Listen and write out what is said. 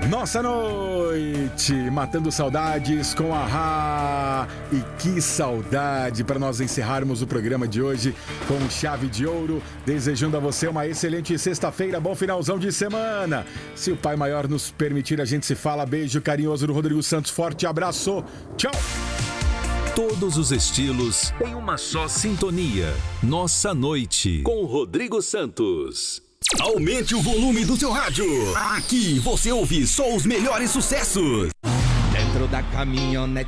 Nossa noite, matando saudades com a Rá. E que saudade para nós encerrarmos o programa de hoje com chave de ouro, desejando a você uma excelente sexta-feira, bom finalzão de semana. Se o Pai Maior nos permitir, a gente se fala. Beijo carinhoso do Rodrigo Santos, forte abraço, tchau. Todos os estilos em uma só sintonia. Nossa noite com o Rodrigo Santos. Aumente o volume do seu rádio. Aqui você ouve só os melhores sucessos. Dentro da caminhonete